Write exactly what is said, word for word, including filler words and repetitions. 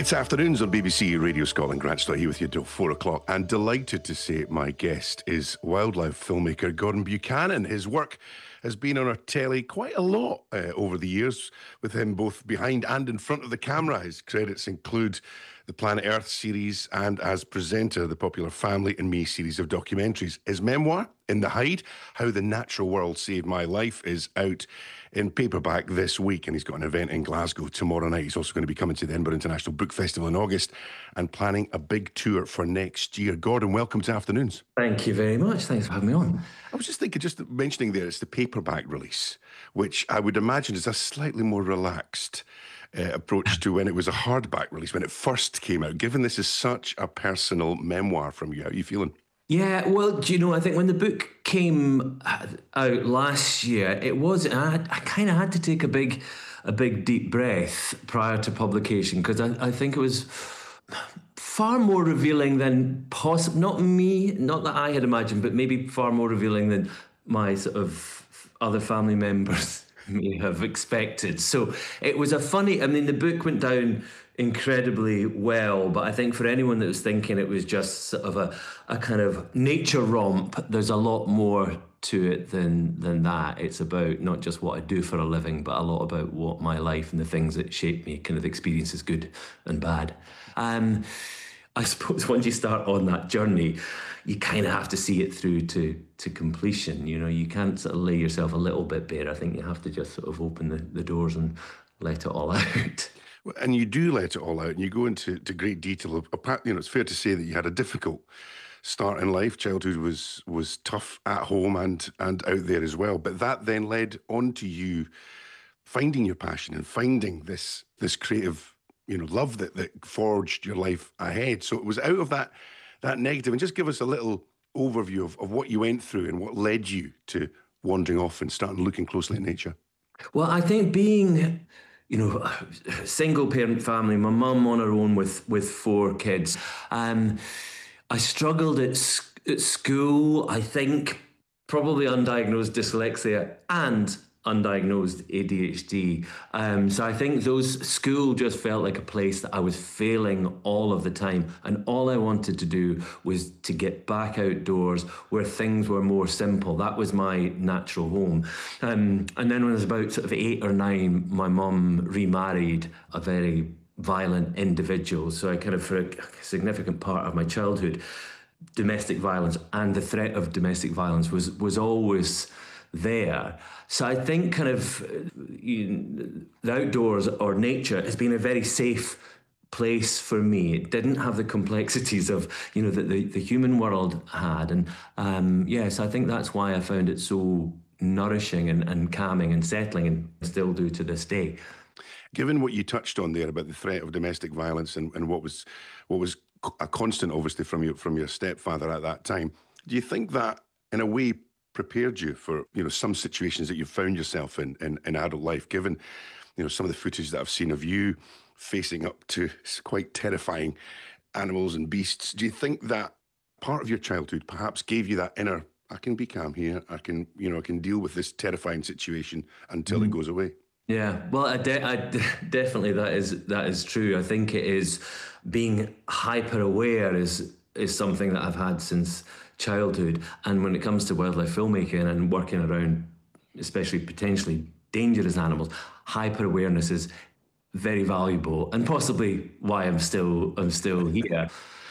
It's afternoons on B B C Radio Scotland. Grant Stott here with you till four o'clock, and delighted to say my guest is wildlife filmmaker Gordon Buchanan. His work has been on our telly quite a lot uh, over the years, with him both behind and in front of the camera. His credits include the Planet Earth series and as presenter the popular Family and Me series of documentaries. His memoir, In the Hide, How the Natural World Saved My Life, is out in paperback this week, and he's got an event in Glasgow tomorrow night. He's also going to be coming to the Edinburgh International Book Festival in August and planning a big tour for next year. Gordon, welcome to Afternoons. Thank you very much. Thanks for having me on. I was just thinking, just mentioning there, it's the paperback release, which I would imagine is a slightly more relaxed uh, approach to when it was a hardback release, when it first came out. Given this is such a personal memoir from you, how are you feeling? Yeah, well, do you know, I think when the book came out last year, it was, I, I kind of had to take a big, a big deep breath prior to publication, because I, I think it was far more revealing than possible, not me, not that I had imagined, but maybe far more revealing than my sort of other family members may have expected. So it was a funny, I mean, the book went down incredibly well, but I think for anyone that was thinking it was just sort of a, a kind of nature romp, there's a lot more to it than than that. It's about not just what I do for a living, but a lot about what my life and the things that shape me, kind of experiences, good and bad. Um, I suppose once you start on that journey, you kind of have to see it through to to completion. You know, you can't sort of lay yourself a little bit bare. I think you have to just sort of open the, the doors and let it all out. And you do let it all out, and you go into to great detail. Of, you know, it's fair to say that you had a difficult start in life. Childhood was was tough at home and and out there as well. But that then led on to you finding your passion and finding this this creative, you know, love that that forged your life ahead. So it was out of that that negative. And just give us a little overview of, of what you went through and what led you to wandering off and starting looking closely at nature. Well, I think being, you know, single parent family, my mum on her own with, with four kids. Um, I struggled at, at school, I think probably undiagnosed dyslexia and undiagnosed A D H D. Um, so I think those school just felt like a place that I was failing all of the time. And all I wanted to do was to get back outdoors where things were more simple. That was my natural home. Um, and then when I was about sort of eight or nine, my mum remarried a very violent individual. So I kind of, for a significant part of my childhood, domestic violence and the threat of domestic violence was was always there. So I think kind of you know, the outdoors or nature has been a very safe place for me. It didn't have the complexities of, you know, that the, the human world had. And um, yes, yeah, so I think that's why I found it so nourishing and, and calming and settling, and still do to this day. Given what you touched on there about the threat of domestic violence and, and what was what was a constant, obviously, from your from your stepfather at that time, do you think that, in a way, prepared you for, you know, some situations that you found yourself in, in in adult life, given, you know, some of the footage that I've seen of you facing up to quite terrifying animals and beasts? Do you think that part of your childhood perhaps gave you that inner, I can be calm here, I can, you know, I can deal with this terrifying situation until mm. it goes away? Yeah, well, I, de- I de- definitely that is that is true. I think it is being hyper aware is is something that I've had since childhood. And when it comes to wildlife filmmaking and working around, especially potentially dangerous animals, hyper awareness is very valuable, and possibly why I'm still I'm still here.